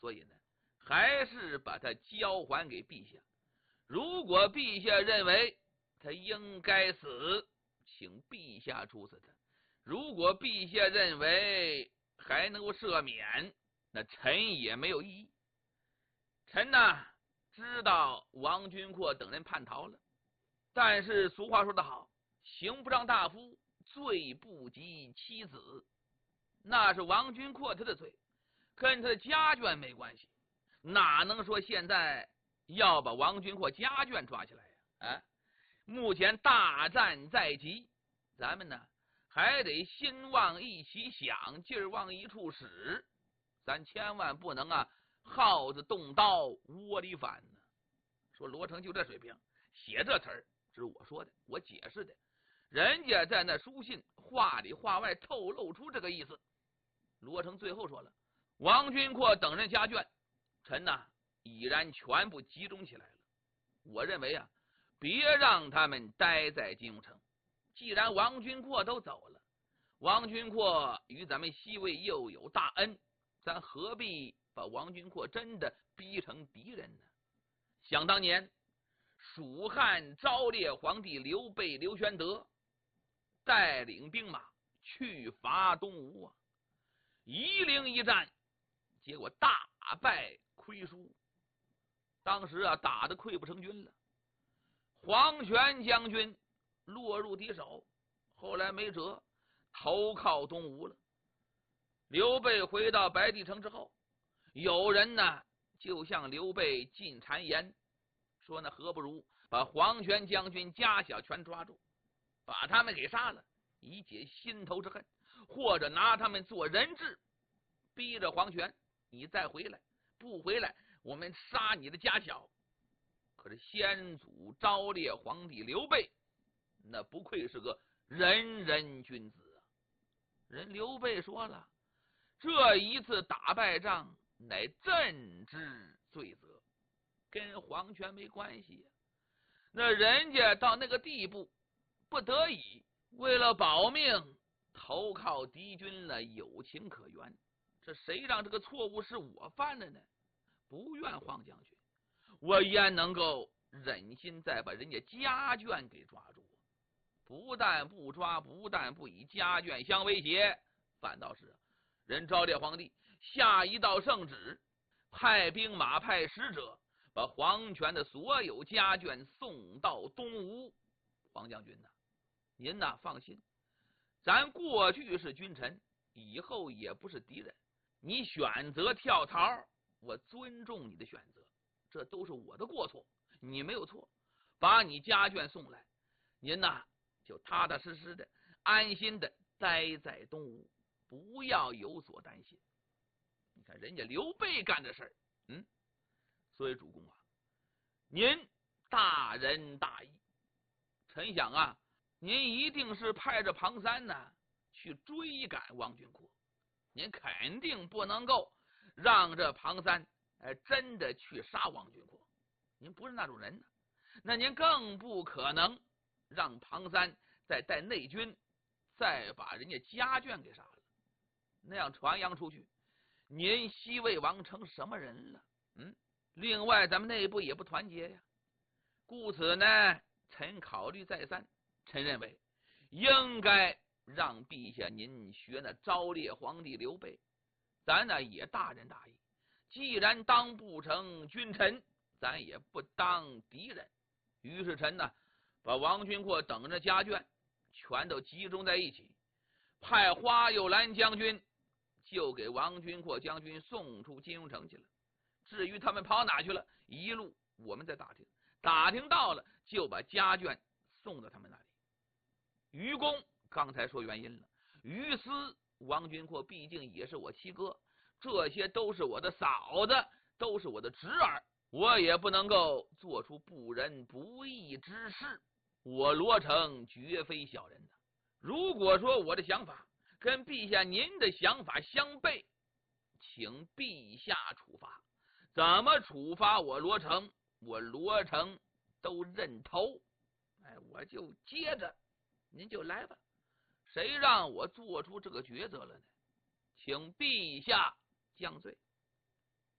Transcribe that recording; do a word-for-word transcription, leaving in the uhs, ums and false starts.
所以呢，还是把他交还给陛下。如果陛下认为他应该死，请陛下处死他；如果陛下认为还能够赦免，那臣也没有异议。臣呢，知道王君阔等人叛逃了，但是俗话说得好，刑不上大夫，罪不及妻子。那是王君阔他的罪，跟他的家眷没关系，哪能说现在要把王君阔家眷抓起来呀？啊，目前大战在即，咱们呢还得心往一起想，劲儿往一处使，咱千万不能啊耗子动刀窝里反呢。说罗成就这水平，写这词儿，这是我说的，我解释的，人家在那书信话里话外透露出这个意思。罗成最后说了，王君阔等人家眷，臣呐已然全部集中起来了。我认为啊，别让他们待在金庸城。既然王君阔都走了，王君阔与咱们西魏又有大恩，咱何必把王君阔真的逼成敌人呢？想当年，蜀汉昭烈皇帝刘备刘玄德带领兵马去伐东吴啊，夷陵一战，结果大败亏输。当时啊，打得溃不成军了，黄权将军落入敌手，后来没辙，投靠东吴了。刘备回到白帝城之后，有人呢就向刘备进谗言，说呢何不如把黄权将军家小全抓住，把他们给杀了，以解心头之恨，或者拿他们做人质，逼着黄权你再回来，不回来我们杀你的家小。可是先祖昭烈皇帝刘备那不愧是个仁人君子啊！人刘备说了，这一次打败仗乃朕之罪责，跟黄权没关系呀、啊。那人家到那个地步，不得已为了保命投靠敌军了，有情可原。这谁让这个错误是我犯的呢？不怨黄将军，我焉能够忍心再把人家家眷给抓住？不但不抓，不但不以家眷相威胁，反倒是人昭烈皇帝下一道圣旨，派兵马派使者把黄权的所有家眷送到东吴。黄将军呐，您呐放心，咱过去是君臣，以后也不是敌人。你选择跳槽，我尊重你的选择，这都是我的过错，你没有错。把你家眷送来，您呐就踏踏实实的安心的待在东吴，不要有所担心。你看人家刘备干的事儿，嗯，所以主公啊，您大仁大义，臣想啊，您一定是派着庞三呢去追赶王君阔，您肯定不能够让这庞三哎真的去杀王君阔，您不是那种人呢。那您更不可能让庞三再带内军再把人家家眷给杀了，那样传扬出去，您西魏王成什么人了？嗯，另外咱们内部也不团结呀，故此呢，臣考虑再三，臣认为应该让陛下您学那昭烈皇帝刘备，咱呢也大仁大义，既然当不成君臣，咱也不当敌人。于是臣呢把王君阔等着家眷全都集中在一起，派花有兰将军就给王君阔将军送出金庸城去了。至于他们跑哪去了，一路我们在打听，打听到了就把家眷送到他们那里。于公刚才说原因了，于私王君阔毕竟也是我七哥，这些都是我的嫂子，都是我的侄儿，我也不能够做出不仁不义之事。我罗成绝非小人的，如果说我的想法跟陛下您的想法相悖，请陛下处罚。怎么处罚我罗成，我罗成都认头。哎，我就接着，您就来吧。谁让我做出这个抉择了呢？请陛下降罪。